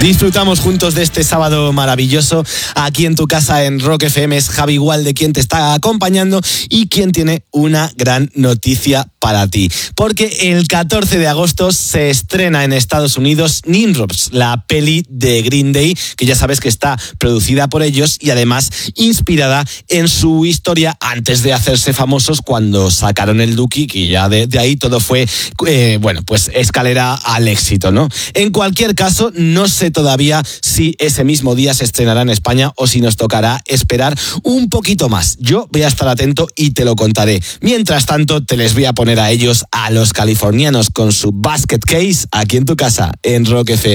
Disfrutamos juntos de este sábado maravilloso. Aquí en tu casa en Rock FM es Javi Gualde quien te está acompañando y quien tiene una gran noticia para ti. Porque el 14 de agosto se estrena en Estados Unidos Nimrods, la peli de Green Day, que ya sabes que está producida por ellos y además inspirada en su historia antes de hacerse famosos cuando sacaron el Dookie, que ya de ahí todo fue, pues escalera al éxito, ¿no? En cualquier caso, no sé todavía si ese mismo día se estrenará en España o si nos tocará esperar un poquito más. Yo voy a estar atento y te lo contaré. Mientras tanto, te les voy a poner a ellos, a los californianos, con su Basket Case, aquí en tu casa, en Rock FM.